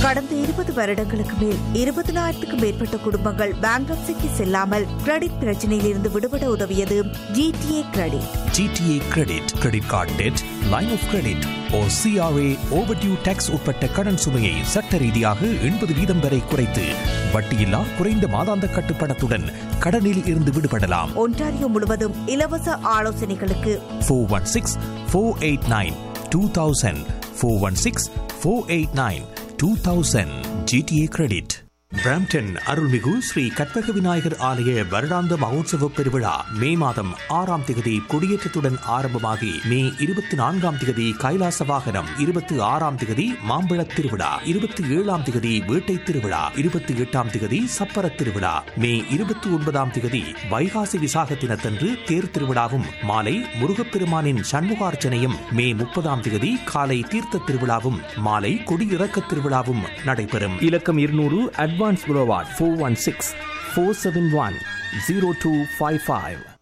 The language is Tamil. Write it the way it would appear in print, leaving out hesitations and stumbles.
கடந்த 20 வருடங்களுக்கு மேல் 20,000க்கும் மேற்பட்ட குடும்பங்கள் பேங்க்ரப்சிக்கு செல்லாமல் கிரெடிட் பிரச்சனையில் இருந்து விடுபட உதவியது GTA credit. GTA credit, credit card dead, line of credit or CRA overdue tax உட்பட்ட கடன் சுமையை சட்ட ரீதியாக 80% வரை குறைத்து வட்டியில்லா குறைந்த மாதாந்த கட்டுப்பணத்துடன் கடனில் இருந்து விடுபடலாம். ஒன்டாரியோ முழுவதும் இலவச ஆலோசனைகளுக்கு 416-489-2000 416-489-2000 GTA கிரெடிட். பிராம்டன் அருள்மிகு ஸ்ரீ கற்பக விநாயகர் ஆலய வருடாந்த மகோத்சவ பெருவிழா மே மாதம் 6ஆம் திகதி கொடியேற்றத்துடன் ஆரம்பமாகி மே 24ஆம் திகதி கைலாச வாகனம், 26ஆம் திகதி மாம்பழத் திருவிழா, 27ஆம் திகதி வேட்டை திருவிழா, 28ஆம் திகதி சப்பர திருவிழா, மே 29ஆம் திகதி வைகாசி விசாக தினத்தன்று தேர் திருவிழாவும் மாலை முருகப்பெருமானின் சண்முகார்ச்சனையும், மே 30ஆம் திகதி காலை தீர்த்த திருவிழாவும் மாலை கொடியிறக்க திருவிழாவும் நடைபெறும். இலக்கம் 200 Advance Boulevard 416-471-0255.